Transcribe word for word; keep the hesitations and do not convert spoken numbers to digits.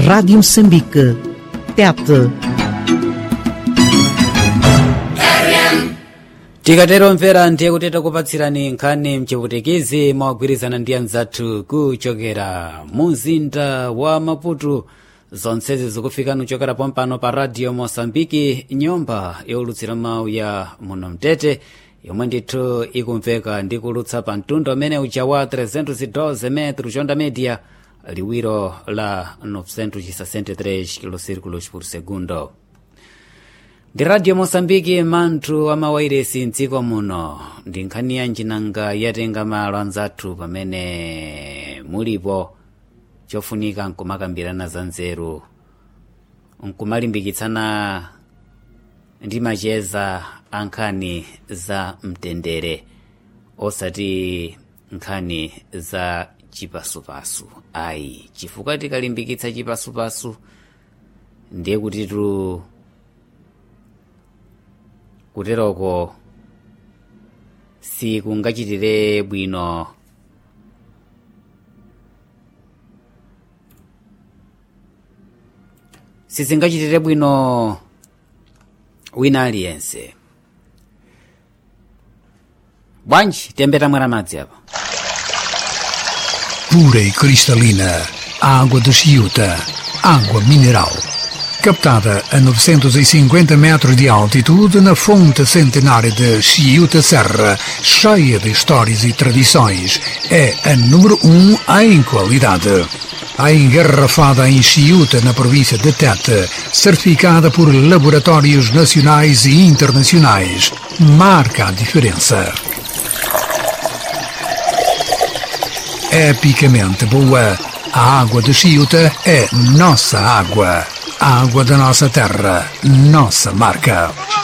Rádio Moçambique, Tete. Tikatero mvera ndiye kuti takupatsirani nkhani mchiputekezi mwagwirizana ndi anzathu kuchokera muzinda wa Maputo. Zonsezi zikufika nuchokera pompano pa Radio Mosambiki, nyumba yolutsira mawu ya muno mtete, yomwe ndithu ikumveka ndi kulutsa pa mtundu amene uja wa trezentos e doze metros onda media, liwiro la novecentos e sessenta e três kilocírculos por segundo. Ndi Radio Mosambiki, manthu amawairesi mdziko muno. Ndi nkhani ya njinanga yatenga malo anzathu pamene mulipo chofunika nkumakambirana za nzeru, nkumalimbikitsana ndi macheza a nkhani za mtendere, osati nkhani za chipasupasu. Ayi, chifukwa tikalimbikitsa chipasupasu ndiye kutitu kuteroko sikungachitire bwino sizingachitire bwino wina aliyense. Bwanji tembeta mwera madzi apa. Pura e cristalina, água de Chiuta, água mineral. Captada a novecentos e cinquenta metros de altitude na fonte centenária de Chiuta Serra, cheia de histórias e tradições, é a número um em qualidade. A engarrafada em Chiuta, na província de Tete, certificada por laboratórios nacionais e internacionais, marca a diferença. Epicamente boa, a água de Chiuta é nossa água. A água da nossa terra, nossa marca.